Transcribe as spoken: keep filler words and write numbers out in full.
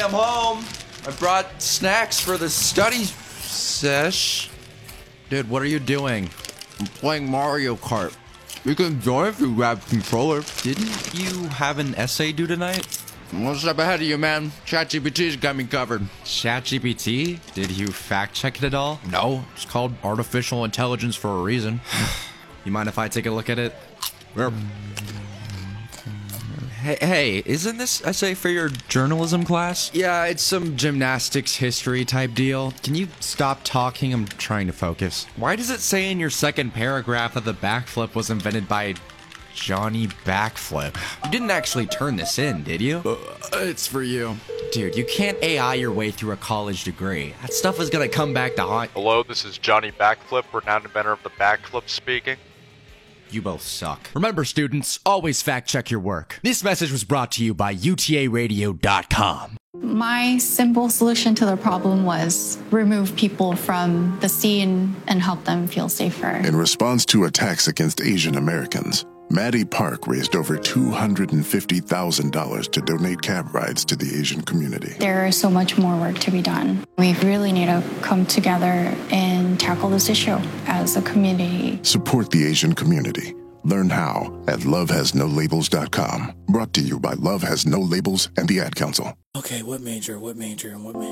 I'm home. I brought snacks for the study sesh. Dude, what are you doing? I'm playing Mario Kart. You can join if you grab the controller. Didn't you have an essay due tonight? One step ahead of you, man. ChatGPT's got me covered. ChatGPT? Did you fact check it at all? No, it's called artificial intelligence for a reason. You mind if I take a look at it? Yep. Hey, hey, isn't this essay for your journalism class? Yeah, it's some gymnastics history type deal. Can you stop talking? I'm trying to focus. Why does it say in your second paragraph that the backflip was invented by Johnny Backflip? You didn't actually turn this in, did you? Uh, it's for you. Dude, you can't A I your way through a college degree. That stuff is gonna come back to haunt. Hello, this is Johnny Backflip, renowned inventor of the backflip speaking. You both suck. Remember, students, always fact check your work. This message was brought to you by U T A radio dot com. My simple solution to the problem was remove people from the scene and help them feel safer. In response to attacks against Asian Americans, Maddie Park raised over two hundred fifty thousand dollars to donate cab rides to the Asian community. There is so much more work to be done. We really need to come together and tackle this issue as a community. Support the Asian community. Learn how at love has no labels dot com. Brought to you by Love Has No Labels and the Ad Council. Okay, what major, what major, and what major?